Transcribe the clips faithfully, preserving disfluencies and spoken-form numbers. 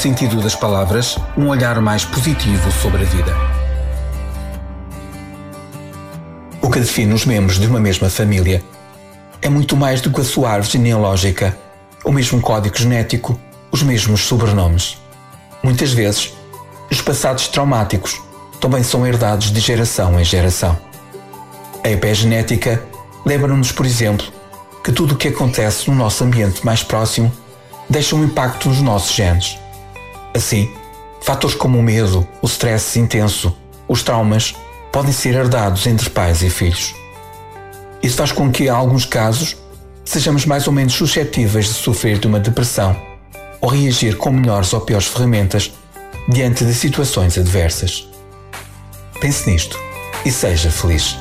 sentido das palavras, um olhar mais positivo sobre a vida. O que define os membros de uma mesma família é muito mais do que a sua árvore genealógica, o mesmo código genético, os mesmos sobrenomes. Muitas vezes, os passados traumáticos também são herdados de geração em geração. A epigenética lembra-nos, por exemplo, que tudo o que acontece no nosso ambiente mais próximo deixa um impacto nos nossos genes. Assim, fatores como o medo, o stress intenso, os traumas podem ser herdados entre pais e filhos. Isso faz com que, em alguns casos, sejamos mais ou menos suscetíveis de sofrer de uma depressão ou reagir com melhores ou piores ferramentas diante de situações adversas. Pense nisto e seja feliz.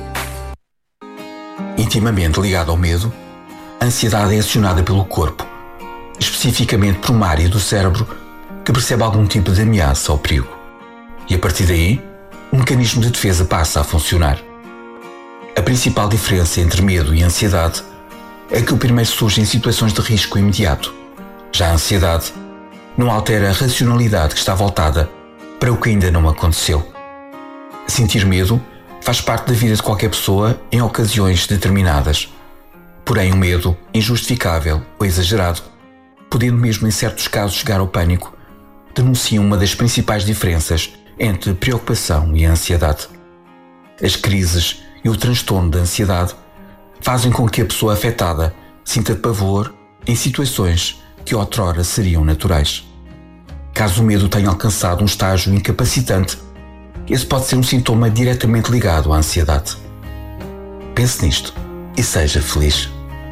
Intimamente ligado ao medo, a ansiedade é acionada pelo corpo, especificamente por uma área do cérebro que percebe algum tipo de ameaça ou perigo. E a partir daí, um mecanismo de defesa passa a funcionar. A principal diferença entre medo e ansiedade é que o primeiro surge em situações de risco imediato. Já a ansiedade não altera a racionalidade que está voltada para o que ainda não aconteceu. Sentir medo faz parte da vida de qualquer pessoa em ocasiões determinadas. Porém, o medo, injustificável ou exagerado, podendo mesmo em certos casos chegar ao pânico, denuncia uma das principais diferenças entre preocupação e ansiedade. As crises e o transtorno da ansiedade fazem com que a pessoa afetada sinta pavor em situações que outrora seriam naturais. Caso o medo tenha alcançado um estágio incapacitante, esse pode ser um sintoma diretamente ligado à ansiedade. Pense nisto e seja feliz.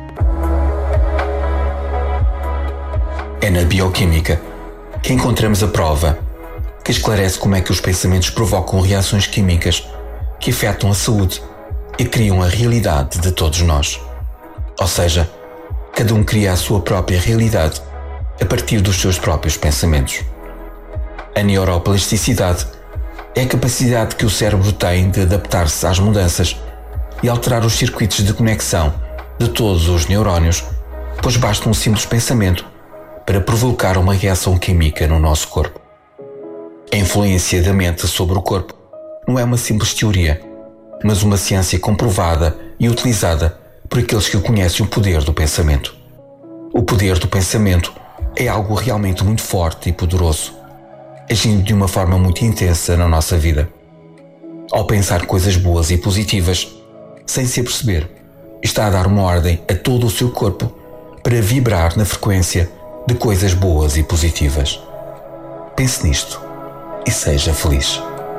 É na bioquímica que encontramos a prova que esclarece como é que os pensamentos provocam reações químicas que afetam a saúde e criam a realidade de todos nós. Ou seja, cada um cria a sua própria realidade a partir dos seus próprios pensamentos. A neuroplasticidade é a capacidade que o cérebro tem de adaptar-se às mudanças e alterar os circuitos de conexão de todos os neurónios, pois basta um simples pensamento para provocar uma reação química no nosso corpo. A influência da mente sobre o corpo não é uma simples teoria, mas uma ciência comprovada e utilizada por aqueles que conhecem o poder do pensamento. O poder do pensamento é algo realmente muito forte e poderoso, agindo de uma forma muito intensa na nossa vida. Ao pensar coisas boas e positivas, sem se aperceber, está a dar uma ordem a todo o seu corpo para vibrar na frequência de coisas boas e positivas. Pense nisto e seja feliz.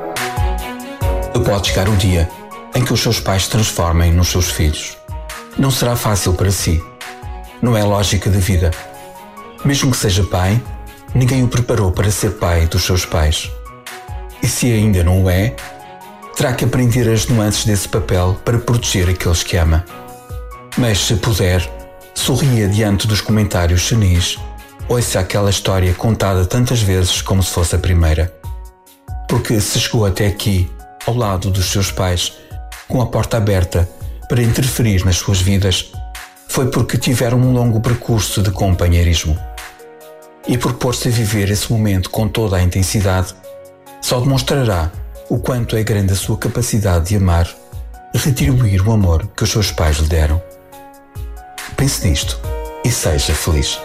Pode chegar o dia em que os seus pais se transformem nos seus filhos. Não será fácil para si. Não é lógica da vida. Mesmo que seja pai, ninguém o preparou para ser pai dos seus pais. E se ainda não o é, terá que aprender as nuances desse papel para proteger aqueles que ama. Mas, se puder, sorria diante dos comentários senis, ouça aquela história contada tantas vezes como se fosse a primeira. Porque se chegou até aqui, ao lado dos seus pais, com a porta aberta para interferir nas suas vidas, foi porque tiveram um longo percurso de companheirismo. E por pôr-se a viver esse momento com toda a intensidade, só demonstrará o quanto é grande a sua capacidade de amar e retribuir o amor que os seus pais lhe deram. Pense nisto e seja feliz.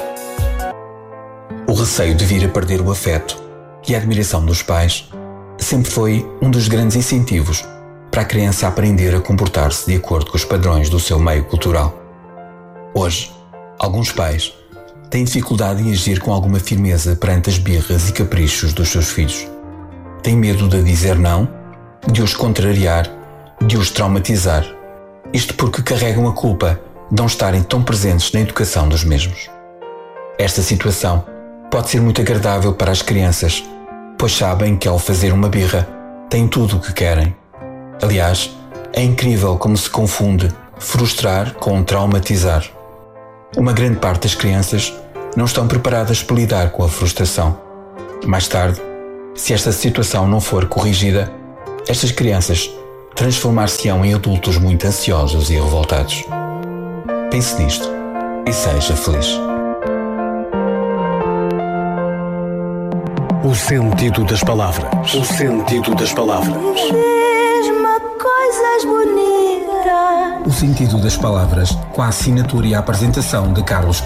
O receio de vir a perder o afeto e a admiração dos pais sempre foi um dos grandes incentivos para a criança aprender a comportar-se de acordo com os padrões do seu meio cultural. Hoje, alguns pais têm dificuldade em agir com alguma firmeza perante as birras e caprichos dos seus filhos. Têm medo de dizer não, de os contrariar, de os traumatizar. Isto porque carregam a culpa de não estarem tão presentes na educação dos mesmos. Esta situação pode ser muito agradável para as crianças, pois sabem que ao fazer uma birra têm tudo o que querem. Aliás, é incrível como se confunde frustrar com traumatizar. Uma grande parte das crianças não estão preparadas para lidar com a frustração. Mais tarde, se esta situação não for corrigida, estas crianças transformar-se-ão em adultos muito ansiosos e revoltados. Pense nisto e seja feliz. O sentido das palavras. O sentido das palavras. Diz-me coisas bonitas. O sentido das palavras, com a assinatura e a apresentação de Carlos